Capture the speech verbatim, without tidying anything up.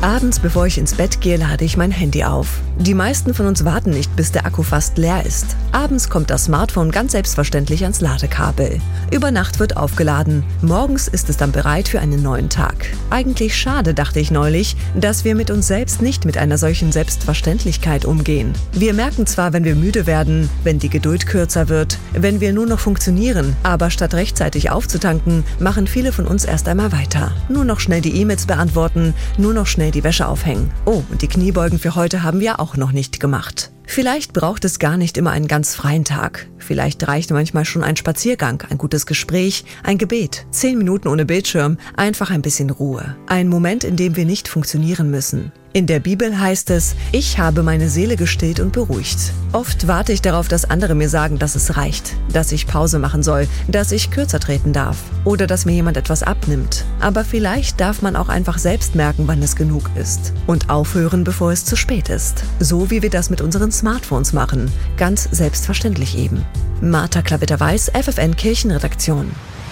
Abends, bevor ich ins Bett gehe, lade ich mein Handy auf. Die meisten von uns warten nicht, bis der Akku fast leer ist. Abends kommt das Smartphone ganz selbstverständlich ans Ladekabel. Über Nacht wird aufgeladen. Morgens ist es dann bereit für einen neuen Tag. Eigentlich schade, dachte ich neulich, dass wir mit uns selbst nicht mit einer solchen Selbstverständlichkeit umgehen. Wir merken zwar, wenn wir müde werden, wenn die Geduld kürzer wird, wenn wir nur noch funktionieren, aber statt rechtzeitig aufzutanken, machen viele von uns erst einmal weiter. Nur noch schnell die E-Mails beantworten, nur noch schnell die Wäsche aufhängen. Oh, und die Kniebeugen für heute haben wir auch noch nicht gemacht. Vielleicht braucht es gar nicht immer einen ganz freien Tag. Vielleicht reicht manchmal schon ein Spaziergang, ein gutes Gespräch, ein Gebet, zehn Minuten ohne Bildschirm, einfach ein bisschen Ruhe. Ein Moment, in dem wir nicht funktionieren müssen. In der Bibel heißt es, ich habe meine Seele gestillt und beruhigt. Oft warte ich darauf, dass andere mir sagen, dass es reicht, dass ich Pause machen soll, dass ich kürzer treten darf oder dass mir jemand etwas abnimmt. Aber vielleicht darf man auch einfach selbst merken, wann es genug ist und aufhören, bevor es zu spät ist. So wie wir das mit unseren Smartphones machen. Ganz selbstverständlich eben. Martha Klavitter-Weiß, F F N Kirchenredaktion.